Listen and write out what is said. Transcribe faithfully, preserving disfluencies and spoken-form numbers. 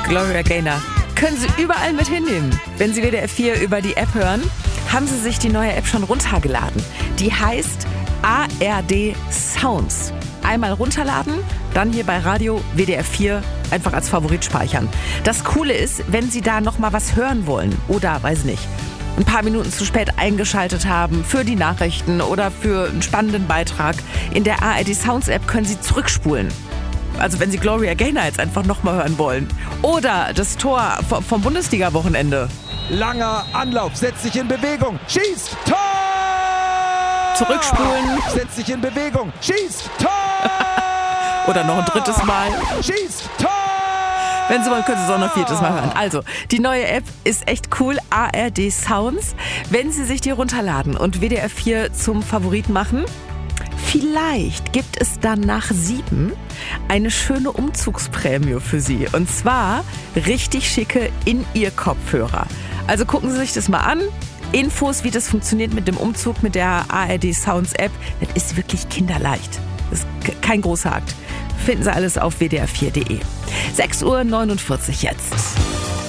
Gloria Gaynor. Können Sie überall mit hinnehmen. Wenn Sie W D R vier über die App hören, haben Sie sich die neue App schon runtergeladen. Die heißt A R D Sounds. Einmal runterladen, dann hier bei Radio W D R vier einfach als Favorit speichern. Das Coole ist, wenn Sie da noch mal was hören wollen oder, weiß nicht, ein paar Minuten zu spät eingeschaltet haben für die Nachrichten oder für einen spannenden Beitrag, in der A R D Sounds App können Sie zurückspulen. Also wenn Sie Gloria Gaynor jetzt einfach noch mal hören wollen. Oder das Tor vom Bundesliga-Wochenende. Langer Anlauf, setzt sich in Bewegung, schießt, Tor! Zurückspulen. Setzt sich in Bewegung, schießt, Tor! Oder noch ein drittes Mal. Schießt, Tor! Wenn Sie wollen, können Sie es auch noch ein viertes Mal hören. Also, die neue App ist echt cool, A R D Sounds. Wenn Sie sich die runterladen und W D R vier zum Favoriten machen, vielleicht gibt es dann nach sieben eine schöne Umzugsprämie für Sie. Und zwar richtig schicke In-Ear-Kopfhörer. Also gucken Sie sich das mal an. Infos, wie das funktioniert mit dem Umzug mit der A R D Sounds App, das ist wirklich kinderleicht. Das ist kein großer Akt. Finden Sie alles auf W D R vier Punkt de. sechs Uhr neunundvierzig jetzt.